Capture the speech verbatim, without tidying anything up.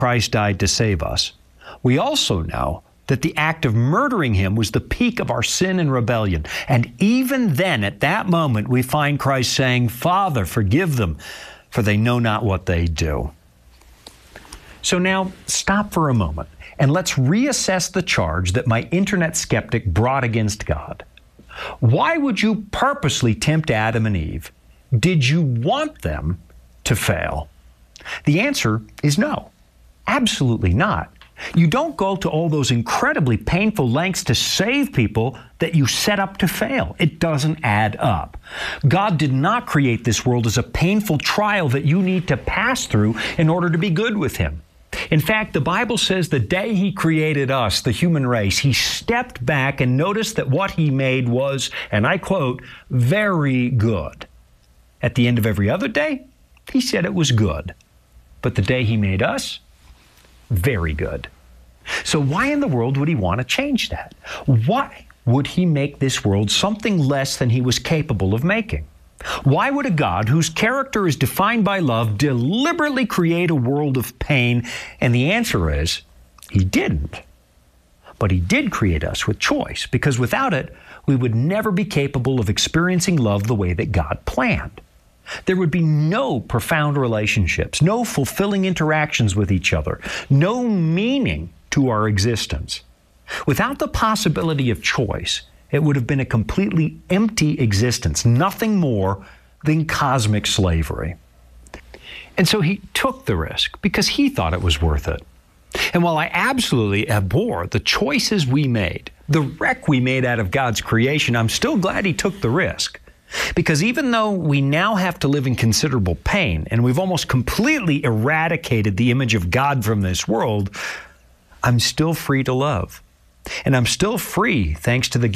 Christ died to save us, we also know that the act of murdering him was the peak of our sin and rebellion. And even then, at that moment, we find Christ saying, "Father, forgive them, for they know not what they do." So now, stop for a moment, and let's reassess the charge that my internet skeptic brought against God. Why would you purposely tempt Adam and Eve? Did you want them to fail? The answer is no, absolutely not. You don't go to all those incredibly painful lengths to save people that you set up to fail. It doesn't add up. God did not create this world as a painful trial that you need to pass through in order to be good with Him. In fact, the Bible says the day He created us, the human race, He stepped back and noticed that what He made was, and I quote, very good. At the end of every other day, He said it was good. But the day He made us, very good. So why in the world would He want to change that? Why would He make this world something less than He was capable of making? Why would a God whose character is defined by love deliberately create a world of pain? And the answer is, He didn't. But He did create us with choice, because without it, we would never be capable of experiencing love the way that God planned. There would be no profound relationships, no fulfilling interactions with each other, no meaning to our existence. Without the possibility of choice, it would have been a completely empty existence, nothing more than cosmic slavery. And so He took the risk because He thought it was worth it. And while I absolutely abhor the choices we made, the wreck we made out of God's creation, I'm still glad He took the risk. Because even though we now have to live in considerable pain, and we've almost completely eradicated the image of God from this world, I'm still free to love. And I'm still free thanks to the